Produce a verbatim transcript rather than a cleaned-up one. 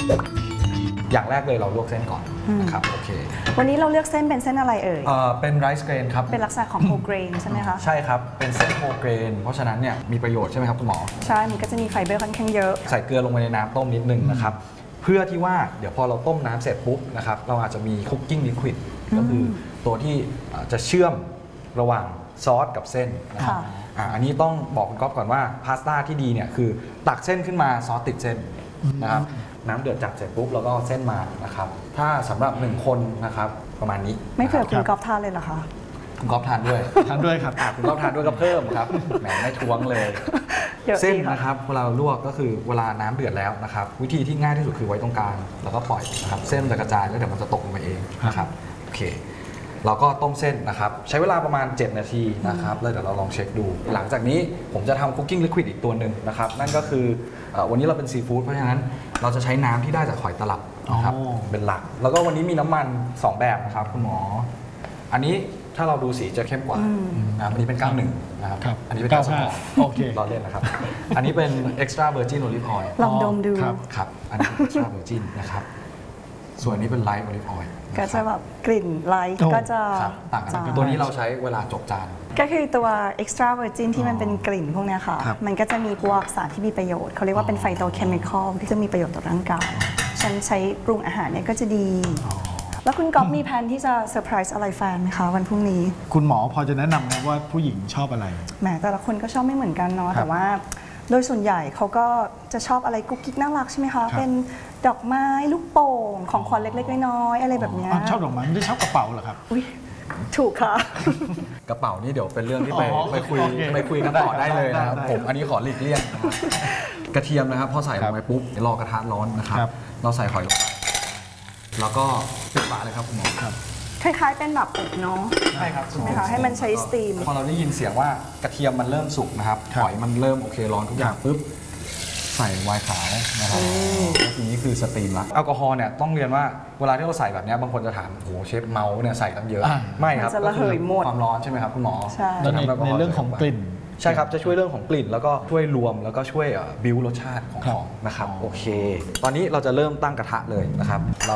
อย่างแรกเลยเราลวกเส้นก่อนนะครับโอเควันนี้เราเลือกเส้นเป็นเส้นอะไรเอ่ยเอ่อเป็นไรซ์เกรนครับเป็นลักษณะของโฮเกรนใช่ไหมคะใช่ครับเป็นเส้นโฮเกรนเพราะฉะนั้นเนี่ยมีประโยชน์ใช่ไหมครับคุณหมอใช่มันก็จะมีไฟเบอร์ค่อนข้างเยอะใส่เกลือลงไปในน้ำต้มนิดนึงนะครับเพื่อที่ว่าเดี๋ยวพอเราต้มน้ำเสร็จปุ๊บนะครับเราอาจจะมีคุกกิ้งลิควิดก็คือตัวที่จะเชื่อมระหว่างซอสกับเส้นนะครับอันนี้ต้องบอกคุณก๊อฟก่อนว่าพาสต้าที่ดีเนี่ยคือตักเส้นขึ้นมาซอสติดเส้นนะครับน้ำเดือดจัดเสร็จปุ๊บแล้วก็เส้นมานะครับถ้าสำหรับหนึ่งคนนะครับประมาณนี้ไม่เผื่อคุณก๊อฟทานเลยเหรอคะคุณก๊อฟทานด้วยทานด้วยครับคุณก๊อฟทานด้วยก็เพิ่มครับแหมไม่ทวงเลยเส้นนะครับเวลาลวกก็คือเวลาน้ำเดือดแล้วนะครับวิธีที่ง่ายที่สุดคือไว้ตรงกลางแล้วก็ปล่อยนะครับเส้นจะกระจายแล้วเดี๋ยวมันจะตกลงไปเองนะครับโอเคเราก็ต้มเส้นนะครับใช้เวลาประมาณเจ็ดนาทีนะครับแล้วเดี๋ยวเราลองเช็คดูหลังจากนี้ผมจะทำคุกกิ้งลิควิดอีกตัวหนึ่งนะครับนั่นก็คือวันนี้เราเป็นซีฟู้ดเพราะฉะนั้นเราจะใช้น้ำที่ได้จากหอยตลับนะครับเป็นหลักแล้วก็วันนี้มีน้ำมันสองแบบนะครับคุณหมออันนี้ถ้าเราดูสีจะเข้มกว่าอันนี้เป็นเก้าสิบเอ็ดนะครับอันนี้เป็นเก้าสิบสองโอเคเราเล่นนะครับอันนี้เป็น extra virgin olive oil ลองดมดูครับอันนี้ extra virgin นะครับส่วนนี้เป็น light olive oil ก็จะแบบกลิ่นไลท์ก็จะต่างกันตัวนี้เราใช้เวลาจบจานก็คือตัว extra virgin ที่มันเป็นกลิ่นพวกนี้ค่ะมันก็จะมีพวกสารที่มีประโยชน์เขาเรียกว่าเป็นไฟโตเคมีคอลที่จะมีประโยชน์ต่อร่างกายฉันใช้ปรุงอาหารเนี่ยก็จะดีแล้วคุณก๊อฟมีแผนที่จะเซอร์ไพรส์อะไรแฟนไหมคะวันพรุ่งนี้คุณหมอพอจะแนะนำไหมว่าผู้หญิงชอบอะไรแหมแต่ละคนก็ชอบไม่เหมือนกันเนาะแต่ว่าโดยส่วนใหญ่เขาก็จะชอบอะไรกุ๊กกิ๊กน่ารักใช่ไหมคะเป็นดอกไม้ลูกโป่งของขวัญเล็กๆน้อยๆอะไรแบบนี้ชอบดอกไม้ไม่ได้ชอบกระเป๋าเหรอครับอุ้ยถูกค่ะกระเป๋านี่เดี๋ยวเป็นเรื่องที่ไปไปคุยไปคุยกันต่อได้เลยนะครับผมอันนี้ขอหลีกเลี่ยงกระเทียมนะครับพอใส่ลงไปปุ๊บรอกระทะร้อนนะครับเราใส่หอยลงไปแล้วก็ปิดฝาเลยครับคุณหมอครับคล้ายๆเป็นแบบอบเนาะใช่ครับใช่ไหมคะให้มันใช้สตีมพอเราได้ยินเสียงว่ากระเทียมมันเริ่มสุกนะครับหอยมันเริ่มโอเคร้อนทุกอย่างปุ๊บใส่ไวน์ขาวนะครับแล้วทีนี้คือสตรีมละแอลกอฮอล์เนี่ยต้องเรียนว่าเวลาที่เราใส่แบบนี้บางคนจะถามโอ้โหเชฟเมาเนี่ยใส่ตั้งเยอะไม่ครับจะระเหยหมดความร้อนใช่ไหมครับคุณหมอใช่ในเรื่องของกลิ่นใช่ครับจะช่วยเรื่องของกลิ่นแล้วก็ช่วยรวมแล้วก็ช่วยบิวรสชาติของของนะครับโอเคตอนนี้เราจะเริ่มตั้งกระทะเลยนะครับ